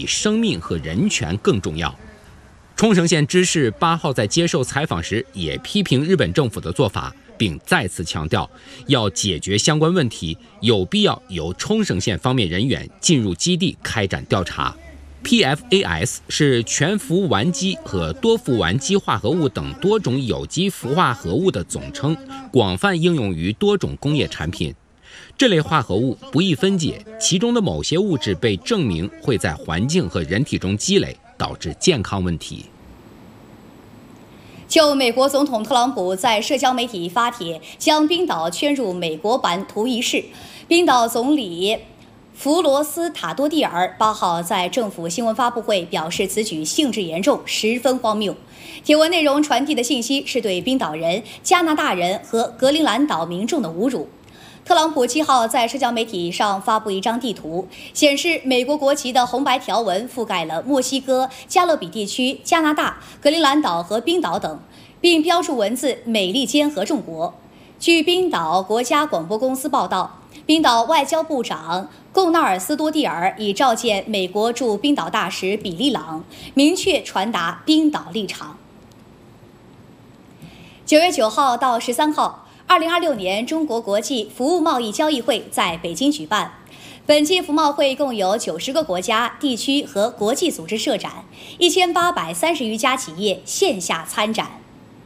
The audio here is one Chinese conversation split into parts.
比生命和人权更重要。冲绳县知事8号在接受采访时也批评日本政府的做法，并再次强调要解决相关问题，有必要由冲绳县方面人员进入基地开展调查。PFAS 是全氟烷基和多氟烷基化合物等多种有机氟化合物的总称，广泛应用于多种工业产品。这类化合物不易分解，其中的某些物质被证明会在环境和人体中积累，导致健康问题。 就美国总统特朗普在社交媒体发帖将冰岛圈入美国版图一事，冰岛总理弗罗斯塔多蒂尔8号在政府新闻发布会表示，此举性质严重，十分荒谬。帖文内容传递的信息是对冰岛人、加拿大人和格陵兰岛民众的侮辱。特朗普7号在社交媒体上发布一张地图，显示美国国旗的红白条纹覆盖了墨西哥、加勒比地区、加拿大、格陵兰岛和冰岛等，并标注文字“美利坚合众国”。据冰岛国家广播公司报道，冰岛外交部长贡纳尔斯多蒂尔已召见美国驻冰岛大使比利朗，明确传达冰岛立场。9月9号到13号，2026年中国国际服务贸易交易会在北京举办。本届服贸会共有90个国家、地区和国际组织设展，1830余家企业线下参展。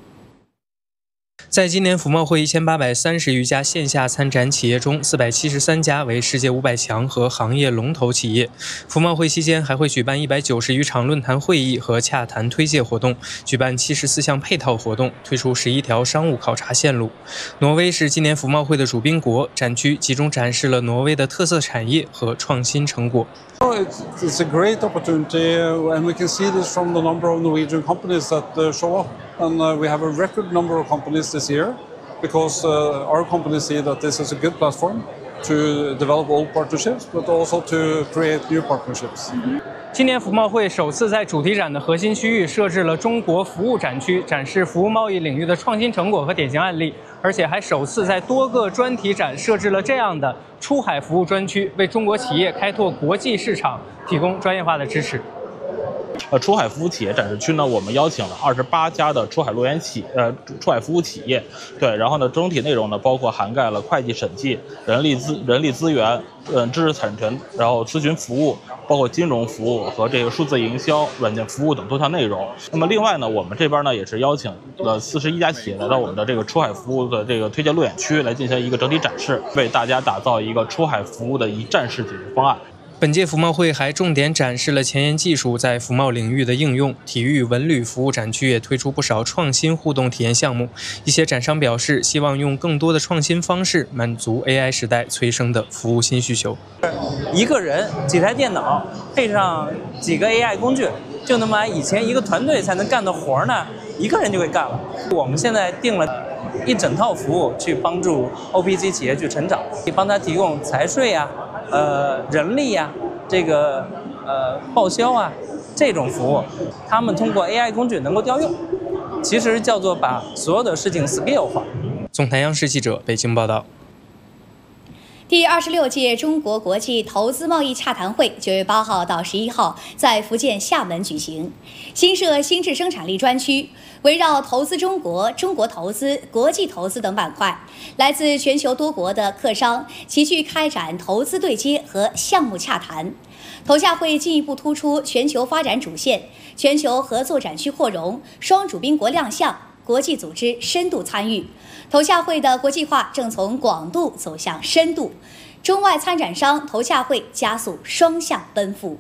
在今年服贸会1830余家线下参展企业中，473家为世界500强和行业龙头企业。服贸会期间还会举办190余场论坛会议和洽谈推介活动，举办74项配套活动，推出11条商务考察线路。挪威是今年服贸会的主宾国，展区集中展示了挪威的特色产业和创新成果。 It's a great opportunity, and we can see this from the number of Norwegian companies that show up. And we have a record number of companies this year because our companies see that this is a good platform to develop old partnerships, but also to create new partnerships. 今年服贸会首次在主题展的核心区域设置了中国服务展区，展示服务贸易领域的创新成果和典型案例，而且还首次在多个专题展设置了这样的出海服务专区，为中国企业开拓国际市场提供专业化的支持。 出海服务企业展示区呢，我们邀请了28家的出海路演出海服务企业，对，然后呢，整体内容呢，包括涵盖了会计审计、人力资源、知识产权，然后咨询服务，包括金融服务和这个数字营销、软件服务等多项内容。那么另外呢，我们这边呢也是邀请了41家企业来到我们的这个出海服务的这个推介路演区来进行一个整体展示，为大家打造一个出海服务的一站式解决方案。 本届服贸会还重点展示了前沿技术在服贸领域的应用，体育文旅服务展区也推出不少创新互动体验项目。一些展商表示，希望用更多的创新方式满足 AI 时代催生的服务新需求。 一个人、几台电脑，配上几个 AI 工具，就能把以前一个团队才能干的活呢，一个人就会干了。我们现在定了一整套服务，去帮助 OPC 企业去成长，帮他提供财税啊。人力呀，这个报销啊，这种服务，他们通过 AI 工具能够调用，其实叫做把所有的事情 scale 化。 总台央视记者北京报道。 第26届中国国际投资贸易洽谈会9月8号到11号在福建厦门举行，新设新质生产力专区，围绕投资中国、中国投资、国际投资等板块，来自全球多国的客商齐聚开展投资对接和项目洽谈。投洽会进一步突出全球发展主线、全球合作展区扩容、双主宾国亮相、国际组织深度参与。投洽会的国际化正从广度走向深度，中外参展商投洽会加速双向奔赴。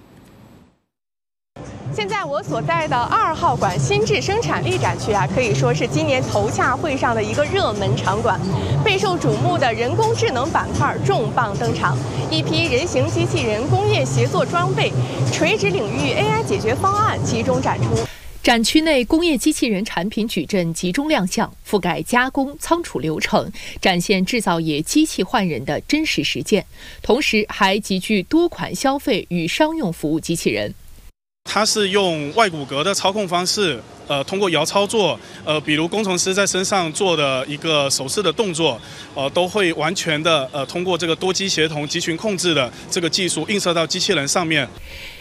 现在我所在的2号馆新质生产力展区可以说是今年投洽会上的一个热门场馆。备受瞩目的人工智能板块重磅登场，一批人形机器人工业协作装备、垂直领域 AI 解决方案集中展出。 展区内工业机器人产品矩阵集中亮相，覆盖加工、仓储流程，展现制造业机器换人的真实实践，同时还集聚多款消费与商用服务机器人。 它是用外骨骼的操控方式，通过摇操作，比如工程师在身上做的一个手势的动作，都会完全的通过这个多机协同集群控制的这个技术映射到机器人上面。